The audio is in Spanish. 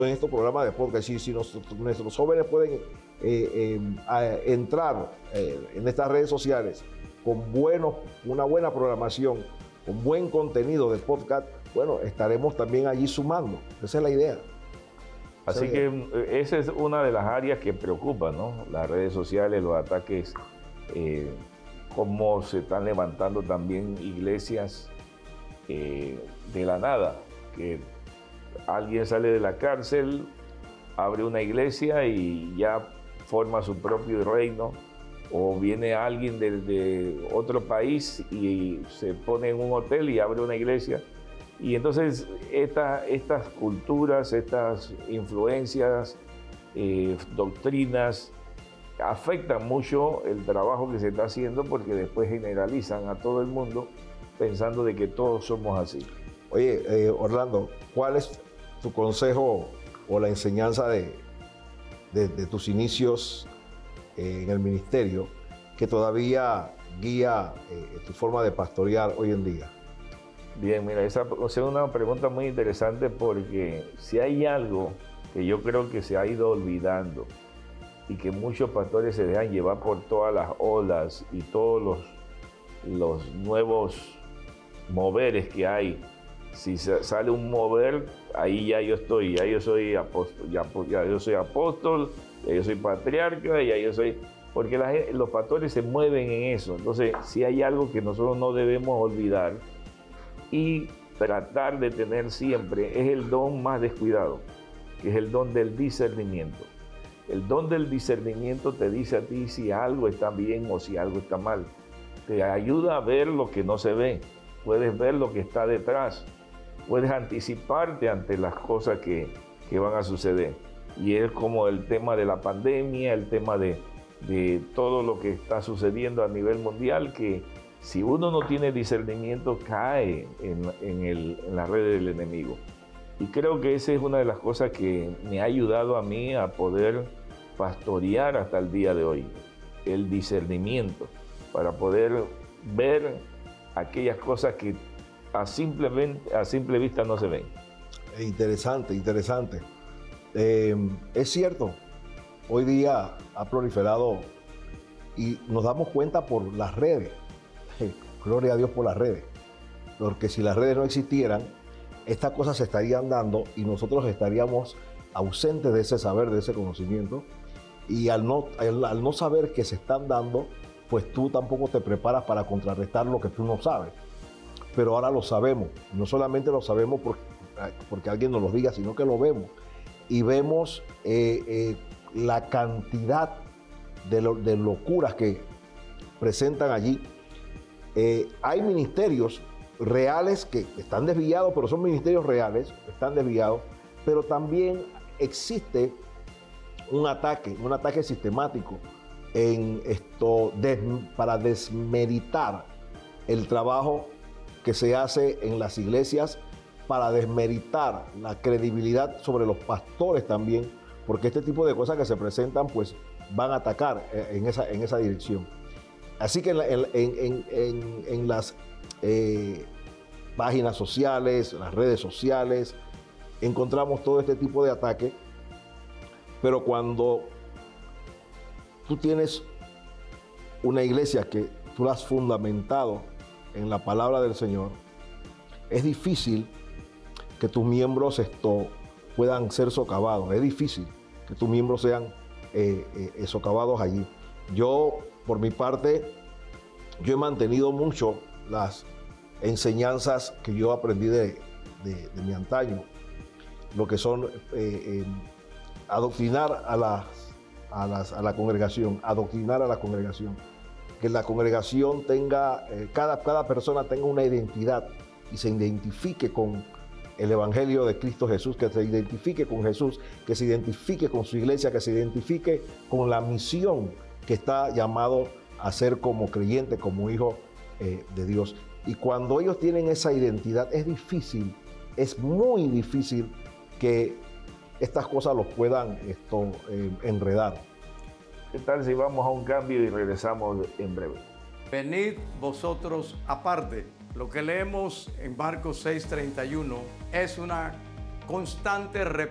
en estos programas de podcast. Si nuestros jóvenes pueden entrar en estas redes sociales con una buena programación, con buen contenido de podcast, bueno, estaremos también allí sumando. Esa es la idea. Así que esa es una de las áreas que preocupa, ¿no? Las redes sociales, los ataques, cómo se están levantando también iglesias de la nada, que alguien sale de la cárcel, abre una iglesia y ya forma su propio reino, o viene alguien de otro país y se pone en un hotel y abre una iglesia. Y entonces estas culturas, estas influencias, doctrinas, afectan mucho el trabajo que se está haciendo, porque después generalizan a todo el mundo pensando de que todos somos así. Oye, Orlando, ¿cuál es tu consejo o la enseñanza de tus inicios en el ministerio que todavía guía tu forma de pastorear hoy en día? Bien, mira, esa es una pregunta muy interesante, porque si hay algo que yo creo que se ha ido olvidando y que muchos pastores se dejan llevar por todas las olas y todos los nuevos moveres que hay. Si sale un mover, ahí ya yo estoy, ya yo soy apóstol, ya yo soy apóstol, ya yo soy patriarca, ya yo soy... Porque los pastores se mueven en eso. Entonces, si hay algo que nosotros no debemos olvidar y tratar de tener siempre, es el don más descuidado, que es el don del discernimiento. El don del discernimiento te dice a ti si algo está bien o si algo está mal. Te ayuda a ver lo que no se ve. Puedes ver lo que está detrás. Puedes anticiparte ante las cosas que van a suceder. Y es como el tema de la pandemia, el tema de todo lo que está sucediendo a nivel mundial, que si uno no tiene discernimiento, cae en la red del enemigo. Y creo que esa es una de las cosas que me ha ayudado a mí a poder pastorear hasta el día de hoy. El discernimiento, para poder ver aquellas cosas que a simple vista no se ven. Interesante, interesante. Es cierto, hoy día ha proliferado y nos damos cuenta por las redes. Gloria a Dios por las redes. Porque si las redes no existieran, estas cosas se estarían dando y nosotros estaríamos ausentes de ese saber, de ese conocimiento. Y al no saber que se están dando, pues tú tampoco te preparas para contrarrestar lo que tú no sabes. Pero ahora lo sabemos. No solamente lo sabemos porque alguien nos lo diga, sino que lo vemos. Y vemos la cantidad de locuras que presentan allí. Hay ministerios reales que están desviados, pero son ministerios reales, están desviados, pero también existe un ataque sistemático en esto para desmeritar el trabajo que se hace en las iglesias, para desmeritar la credibilidad sobre los pastores también, porque este tipo de cosas que se presentan pues van a atacar en esa dirección. Así que en las páginas sociales, las redes sociales, encontramos todo este tipo de ataque, pero cuando tú tienes una iglesia que tú la has fundamentado en la palabra del Señor, es difícil que tus miembros puedan ser socavados, es difícil que tus miembros sean socavados allí. Yo, por mi parte, yo he mantenido mucho las enseñanzas que yo aprendí de mi antaño, lo que son adoctrinar a la congregación, que la congregación tenga, cada persona tenga una identidad y se identifique con el Evangelio de Cristo Jesús, que se identifique con Jesús, que se identifique con su iglesia, que se identifique con la misión que está llamado a ser como creyente, como hijo de Dios. Y cuando ellos tienen esa identidad, es muy difícil que estas cosas los puedan enredar. ¿Qué tal si vamos a un cambio y regresamos en breve? Venid vosotros aparte. Lo que leemos en Marcos 6:31 es una constante repetición